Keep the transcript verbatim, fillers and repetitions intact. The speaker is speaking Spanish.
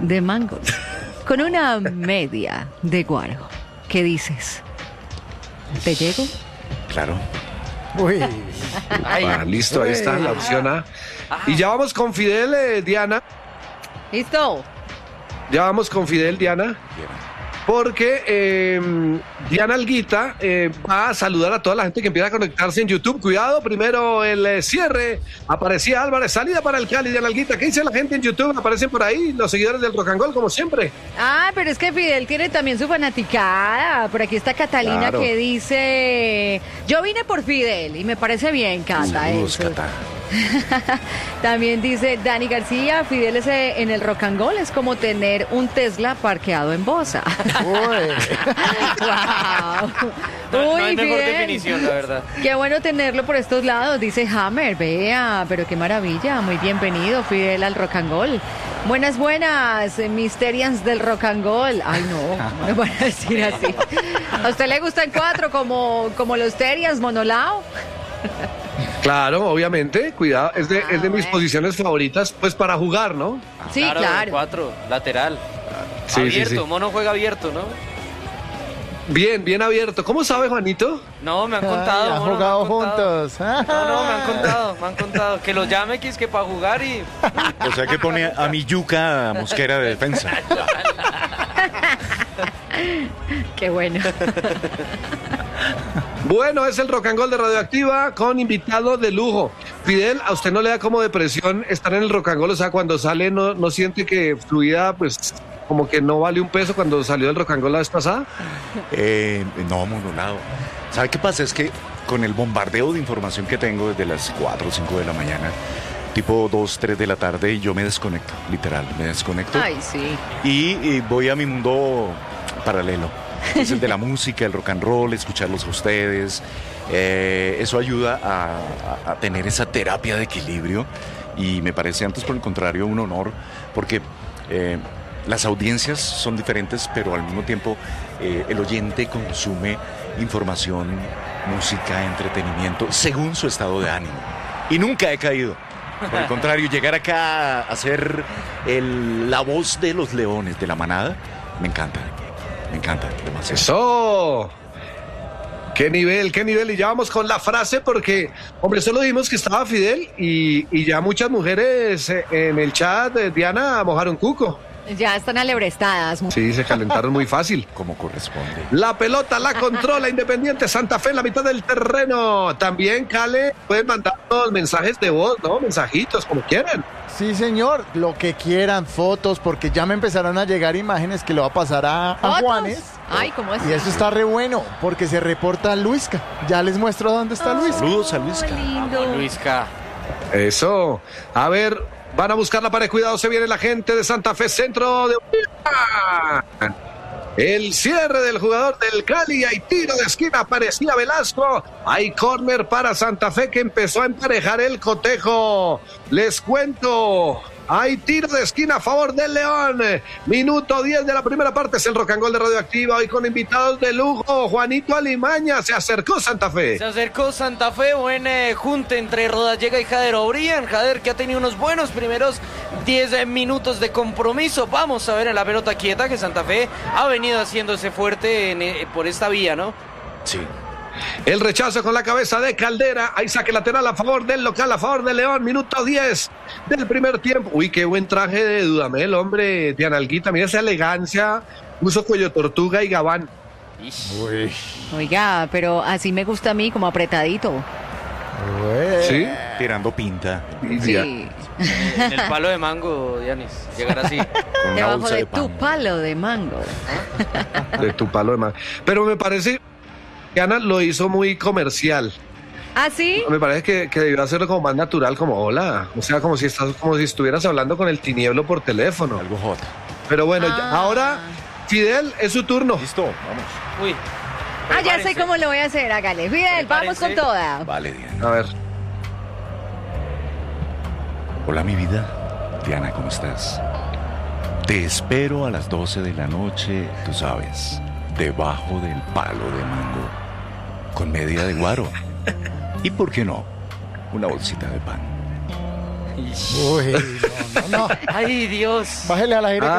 de mango con una media de guaro. ¿Qué dices? ¿Te llego? Claro. Uy. Ay, ah, listo, ahí está la opción A. Y ya vamos con Fidel, eh, Diana. ¿Listo? Ya vamos con Fidel, Diana. Porque eh, Diana Alguita eh, va a saludar a toda la gente que empieza a conectarse en YouTube. Cuidado, primero el eh, cierre. Aparecía Álvarez, salida para el Cali, Diana Alguita. ¿Qué dice la gente en YouTube? Aparecen por ahí los seguidores del Rock and Roll, como siempre. Ah, pero es que Fidel tiene también su fanaticada. Por aquí está Catalina, claro, que dice: yo vine por Fidel y me parece bien, Cata. Saludos, eso. Cata. También dice Dani García: Fidel es en el Rock and Roll es como tener un Tesla parqueado en Bosa. Uy. Wow. No, Uy, no hay mejor Fidel, definición, la verdad. Qué bueno tenerlo por estos lados, dice Hammer. Vea, pero qué maravilla. Muy bienvenido, Fidel, al Rock and Roll. Buenas, buenas, Mysterians del Rock and Roll. Ay, no, no me van a decir así. ¿A usted le gustan cuatro como, como los Terians Monolao? Claro, obviamente, cuidado, es de, ah, es de mis bueno. posiciones favoritas, pues para jugar, ¿no? Sí, claro. claro. Cuatro, lateral. Sí, abierto, sí, sí. Mono juega abierto, ¿no? Bien, bien abierto. ¿Cómo sabe, Juanito? No, me han contado. Ay, han mono, jugado me han contado. juntos. No, no, me han contado, me han contado. Que los llame, que es que para jugar y... O sea que pone a mi yuca a Mosquera de defensa. Qué bueno. Bueno, es el Rock and Roll de Radioactiva con invitado de lujo. Fidel, ¿a usted no le da como depresión estar en el Rock and Roll? O sea, cuando sale, ¿no, no siente que fluida, pues, como que no vale un peso cuando salió del Rock and Roll la vez pasada? Eh, no, monolado. ¿Sabe qué pasa? Es que con el bombardeo de información que tengo desde las cuatro o cinco de la mañana, tipo dos, tres de la tarde, yo me desconecto, literal, me desconecto. Ay, sí. Y, y voy a mi mundo paralelo. Es el de la música, el rock and roll, escucharlos a ustedes. Eh, eso ayuda a, a, a tener esa terapia de equilibrio y me parece, antes por el contrario, un honor porque eh, las audiencias son diferentes, pero al mismo tiempo eh, el oyente consume información, música, entretenimiento, según su estado de ánimo. Y nunca he caído. Por el contrario, llegar acá a ser el, la voz de los leones, de la manada, me encanta. Me encanta, demasiado. ¡Eso! ¡Qué nivel, qué nivel! Y ya vamos con la frase porque, hombre, solo dijimos que estaba Fidel y, y ya muchas mujeres en el chat, Diana, mojaron cuco. Ya están alebrestadas. Sí, se calentaron muy fácil. Como corresponde. La pelota la controla Independiente Santa Fe en la mitad del terreno. También, Cale, pueden mandarnos mensajes de voz, ¿no? Mensajitos, como quieran. Sí, señor, lo que quieran, fotos, porque ya me empezaron a llegar imágenes que le va a pasar a, a Juanes. Ay, ¿cómo es? Y eso está re bueno, porque se reporta Luisca. Ya les muestro dónde está Luisca. Saludos a Luisca. Vamos, Luisca. Eso. A ver, van a buscar la pared. Cuidado, se viene la gente de Santa Fe, centro de... El cierre del jugador del Cali, hay tiro de esquina, aparecía Velasco, hay córner para Santa Fe que empezó a emparejar el cotejo. Les cuento, hay tiro de esquina a favor del León, minuto diez de la primera parte, es el Rock and Roll de Radioactiva, hoy con invitados de lujo. Juanito Alimaña, se acercó Santa Fe. Se acercó Santa Fe, buen eh, junte entre Rodallega y Jader Obrián. Jader que ha tenido unos buenos primeros diez minutos de compromiso. Vamos a ver en la pelota quieta que Santa Fe ha venido haciéndose fuerte en, eh, por esta vía, ¿no? Sí. El rechazo con la cabeza de Caldera. Hay saque lateral a favor del local, a favor de León. Minuto diez del primer tiempo. Uy, qué buen traje de Dudamel, hombre. Diana Alguita, mira esa elegancia. Puso cuello tortuga y gabán. Uy. Oiga, pero así me gusta a mí, como apretadito. Uy. ¿Sí? Tirando pinta. Sí. En el palo de mango, Dianis. Llegar así. Con una Debajo bolsa de, de pan. tu palo de mango. De tu palo de más. Pero me parece que Ana lo hizo muy comercial. ¿Ah, sí? Me parece que, que debió hacerlo como más natural, como hola. O sea, como si estás, como si estuvieras hablando con el tinieblo por teléfono. Algo hot. Pero bueno, Ah. ya, ahora, Fidel, es su turno. Listo, vamos. Uy. Ah, ya sé prepárense. cómo lo voy a hacer, hágale. Fidel, vamos con Prepárense. toda. Vale, Diana. A ver. Hola, mi vida. Diana, ¿cómo estás? Te espero a las doce de la noche, tú sabes, debajo del palo de mango, con media de guaro. Y, ¿por qué no? Una bolsita de pan. Uy, no, no, no. Ay, Dios. Bájele al aire. Ah.